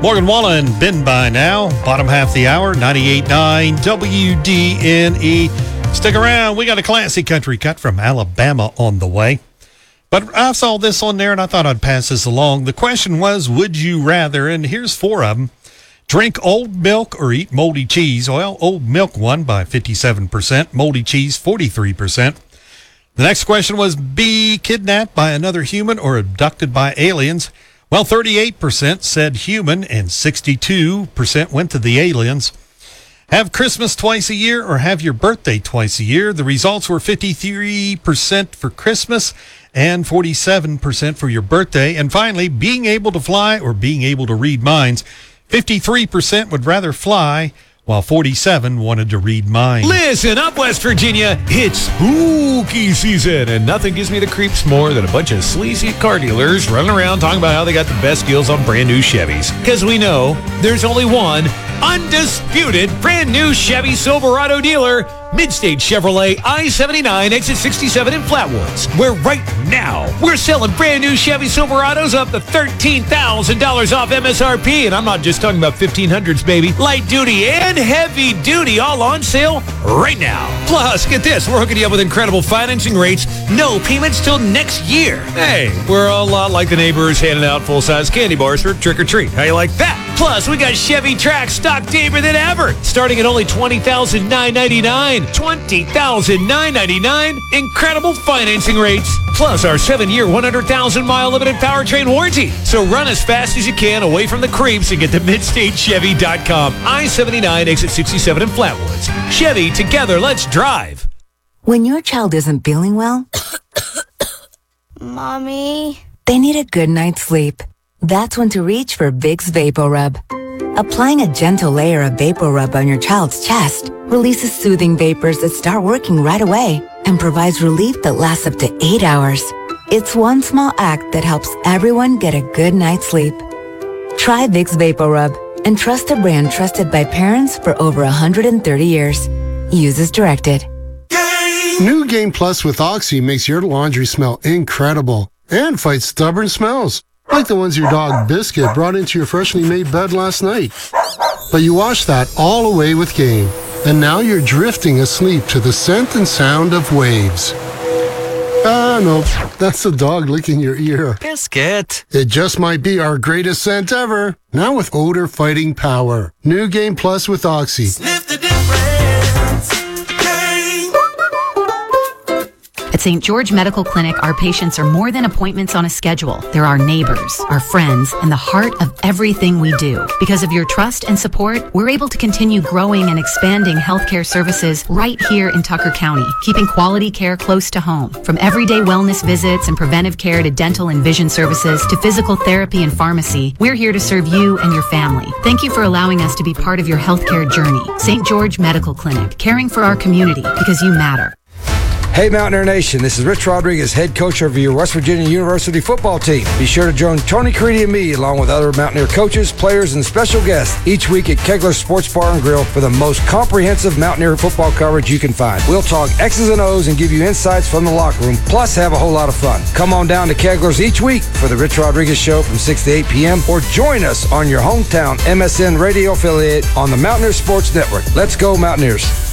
Morgan Wallen and Ben by now. Bottom half of the hour, 98.9 WDNE. Stick around. We got a classy country cut from Alabama on the way. But I saw this on there and I thought I'd pass this along. The question was, would you rather, and here's 4 of them, drink old milk or eat moldy cheese? Well, old milk won by 57%, moldy cheese 43%. The next question was, be kidnapped by another human or abducted by aliens? Well, 38% said human and 62% went to the aliens. Have Christmas twice a year or have your birthday twice a year? The results were 53% for Christmas and 47% for your birthday. And finally, being able to fly or being able to read minds. 53% would rather fly, while 47 wanted to read minds. Listen up, West Virginia. It's spooky season, and nothing gives me the creeps more than a bunch of sleazy car dealers running around talking about how they got the best deals on brand new Chevys. Because we know there's only one undisputed brand new Chevy Silverado dealer, Midstate Chevrolet I-79 exit 67 in Flatwoods, where right now we're selling brand new Chevy Silverados up to $13,000 off MSRP, and I'm not just talking about 1500s, baby. Light duty and heavy duty all on sale right now. Plus, get this, we're hooking you up with incredible financing rates, no payments till next year. Hey, we're a lot like the neighbors handing out full-size candy bars for trick-or-treat. How you like that? Plus, we got Chevy Trax stock deeper than ever, starting at only $20,999. $20,999. Incredible financing rates. Plus our 7-year, 100,000-mile limited powertrain warranty. So run as fast as you can away from the creeps and get to MidstateChevy.com. I-79 exit 67 in Flatwoods. Chevy, together, let's drive. When your child isn't feeling well, Mommy, they need a good night's sleep. That's when to reach for Vicks VapoRub. Applying a gentle layer of VapoRub on your child's chest releases soothing vapors that start working right away and provides relief that lasts up to 8 hours. It's one small act that helps everyone get a good night's sleep. Try Vicks VapoRub and trust a brand trusted by parents for over 130 years. Use as directed. New Game Plus with Oxy makes your laundry smell incredible and fights stubborn smells, like the ones your dog Biscuit brought into your freshly made bed last night. But you washed that all away with Game, and now you're drifting asleep to the scent and sound of waves. No, that's the dog licking your ear. Biscuit. It just might be our greatest scent ever, now with odor fighting power. New Game Plus with Oxy. Sniff the difference. At St. George Medical Clinic, our patients are more than appointments on a schedule. They're our neighbors, our friends, and the heart of everything we do. Because of your trust and support, we're able to continue growing and expanding healthcare services right here in Tucker County, keeping quality care close to home. From everyday wellness visits and preventive care to dental and vision services to physical therapy and pharmacy, we're here to serve you and your family. Thank you for allowing us to be part of your healthcare journey. St. George Medical Clinic, caring for our community because you matter. Hey Mountaineer Nation, this is Rich Rodriguez, head coach of your West Virginia University football team. Be sure to join Tony Caridi and me, along with other Mountaineer coaches, players, and special guests each week at Kegler's Sports Bar and Grill for the most comprehensive Mountaineer football coverage you can find. We'll talk X's and O's and give you insights from the locker room, plus have a whole lot of fun. Come on down to Kegler's each week for the Rich Rodriguez Show from 6 to 8 p.m. or join us on your hometown MSN radio affiliate on the Mountaineer Sports Network. Let's go Mountaineers.